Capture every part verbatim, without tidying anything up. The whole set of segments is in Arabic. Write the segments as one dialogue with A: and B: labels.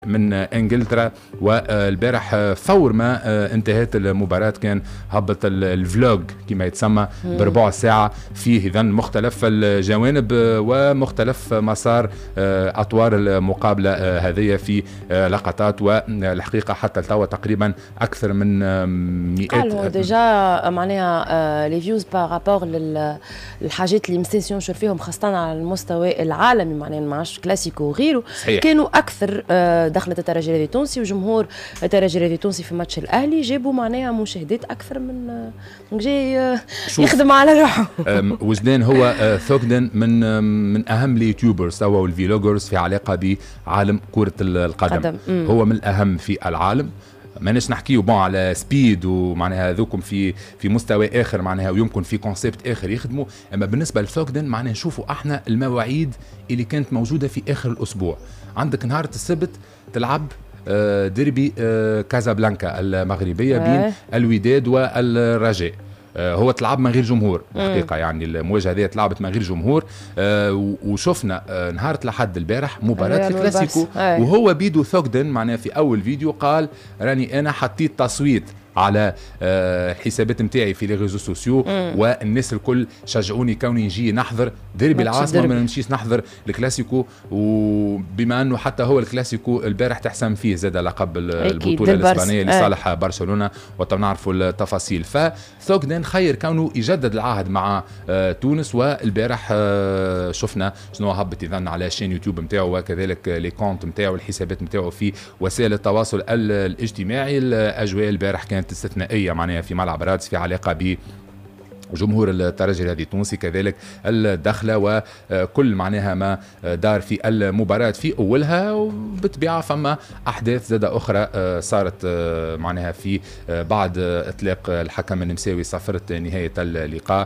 A: من انجلترا. والبارح فور ما انتهت المباراة كان هبط الفلوج كما يتسمى بربع ساعة فيه اذا مختلف الجوانب ومختلف مسار اطوار المقابلة هذه في لقطات. والحقيقة حتى توا تقريبا اكثر من مئات
B: قالوا ديجا معناها لي فيوز بارابور للحاجات اللي مستنسين نشوف فيهم خاصة على المستوى العالمي معناها ماش كلاسيكو وغيره كانوا اكثر دخلت الترجي الرياضي التونسي وجمهور الترجي الرياضي التونسي في ماتش الاهلي جابوا معناها مشاهدات اكثر من جاي يخدم على روحه.
A: وجدان هو ثوكدن من من اهم اليوتيوبرز توا والفيلوجرز في علاقه بعالم كره القدم. هو من الاهم في العالم. ما نش نحكيو بون على سبيد ومعناها ذوكم في في مستوى اخر معناها ويمكن في كونسيبت اخر يخدموا. اما بالنسبه لثوكدن معناها نشوفوا احنا المواعيد اللي كانت موجوده في اخر الاسبوع. عندك نهار السبت تلعب ديربي كازابلانكا المغربيه بين الوداد والرجاء. هو تلعب من غير جمهور الحقيقه يعني المواجهه هذه تلعبت من غير جمهور. وشفنا نهار الاحد البارح مباراه الكلاسيكو وهو بيدو ثوكدن معناها في اول فيديو قال راني انا حطيت تصويت على الحسابات متاعي في لي ريزو سوسيو والناس الكل شجعوني كوني نجي نحضر ديربي العاصمه ما نمشيش نحضر الكلاسيكو. وبما انه حتى هو الكلاسيكو البارح تحسم فيه زاد لقب البطوله الاسبانيه لصالح آه. برشلونه وتنعرفوا التفاصيل. فثوكدن خير كونه يجدد العهد مع آه تونس. والبارح آه شفنا شنو هبط اذا على شين يوتيوب نتاعو وكذلك لي كونت نتاعو الحسابات نتاعو في وسائل التواصل الاجتماعي. الاجواء البارح كانت استثنائية معناها في ملعب رادس في علاقة ب جمهور الترجي الرياضي التونسي كذلك الدخلة وكل معناها ما دار في المباراة في أولها. وبالطبيعة فما أحداث زادة أخرى صارت معناها في بعد إطلاق الحكم النمساوي صفرت نهاية اللقاء.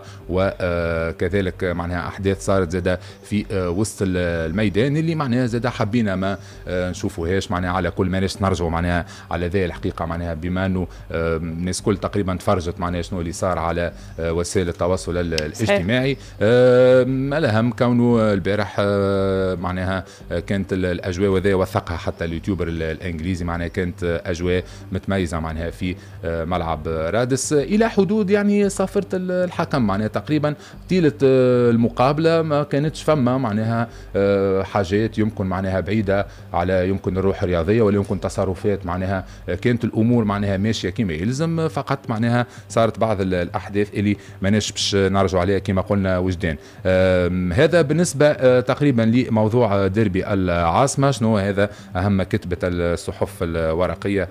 A: وكذلك معناها أحداث صارت زادة في وسط الميدان اللي معناها زادة حبينا ما نشوفوهاش معناها على كل ما ناش نرجعوا معناها على ذي الحقيقة معناها بما أنه الناس كل تقريبا تفرجت معناها شنو اللي صار على وسائل التواصل الاجتماعي. آه الأهم كونه البارح آه معناها كانت الأجواء وذا وثقها حتى اليوتيوبر الإنجليزي معناها كانت أجواء متميزة معناها في آه ملعب رادس إلى حدود يعني صافرة الحكم معناها تقريبا طيلة آه المقابلة ما كانتش فما معناها آه حاجات يمكن معناها بعيدة على يمكن الروح الرياضية ولا يمكن تصرفات معناها آه كانت الأمور معناها ماشية كما يلزم. فقط معناها صارت بعض الأحداث اللي ماناش باش نرجع عليها كما قلنا وجدان. هذا بالنسبة آه تقريبا لموضوع ديربي العاصمة. شنو هذا أهم كتبة الصحف الورقية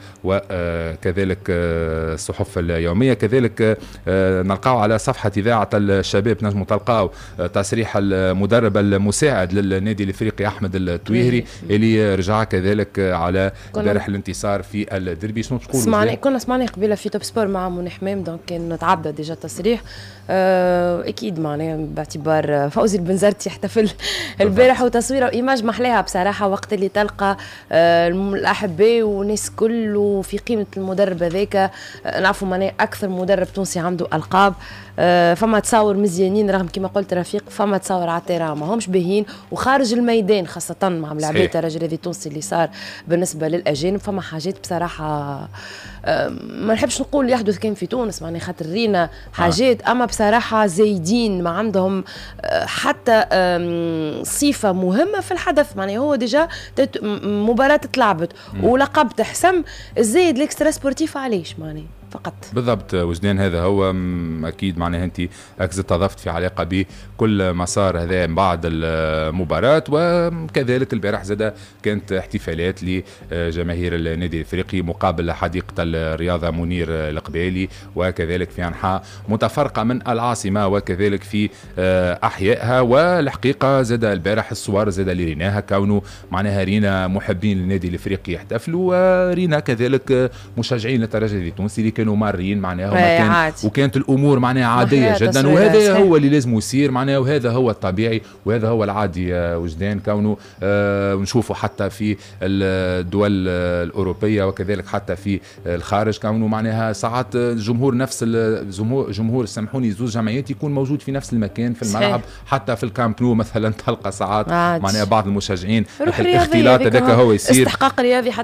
A: وكذلك آه الصحف اليومية. كذلك آه نلقاو على صفحة إذاعة الشباب نجموا تلقاو آه تصريح المدرب المساعد للنادي الإفريقي أحمد التويهري اللي رجع كذلك على بارح الانتصار في الديربي. شنو تقول؟
B: سمعني كنا سمعني قبيلة في توب سبور مع منى حمام دونك كان تعدى ديجا التصريح. أه اكيد معناها باعتبار فوزي البنزرتي يحتفل البارح وتصويره وايماج محلاها بصراحه وقت اللي تلقى أه الاحباء وناس كل وفي قيمه المدرب هذاك. أه نعرفوا معناها اكثر مدرب تونسي عنده القاب. أه فما تصاور مزيانين رغم كما قلت رفيق فما تصاور على التيران ما همش باهين وخارج الميدان خاصه مع ملاعبيه الترجي الرياضي التونسي اللي صار بالنسبه للاجانب فما حاجات بصراحه أه ما نحبش نقول يحدث كان في تونس معناها خاطر رينا حاجات آه. اما بصراحه زايدين ما عندهم حتى صفه مهمه في الحدث معناها هو ديجا مباراه تلعبت ولقب تحسم الزايد الاكسترا سبورتيف علاش معناها فقط.
A: بالضبط وجدان هذا هو اكيد معناها انت اكزت اضفت في علاقه بكل مسار هذا بعد المباراه. وكذلك البارح زاد كانت احتفالات لجماهير النادي الافريقي مقابل حديقه الرياضه منير القبالي وكذلك في انحاء متفرقه من العاصمه وكذلك في احيائها. والحقيقه زاد البارح الصور زاد اللي ريناها كونه معناها رينا محبين للنادي الافريقي يحتفلوا ورينا كذلك مشجعين للترجي التونسي اللي كانوا مارين معناها وما كان وكانت الامور معناها عاديه جدا،
B: صحيح.
A: وهذا هو اللي لازم يصير معناها، وهذا هو الطبيعي وهذا هو العادي وجدان. كونه آه نشوفوا حتى في الدول الاوروبيه وكذلك حتى في الخارج، كونه معناها ساعات الجمهور نفس الجمهور جمهور سامحوني زوج جمعيات يكون موجود في نفس المكان في الملعب. صحيح. حتى في الكامب نو مثلا تلقى ساعات معناها بعض المشجعين الاختلاط هذاك هو يصير
B: استحقاق رياضي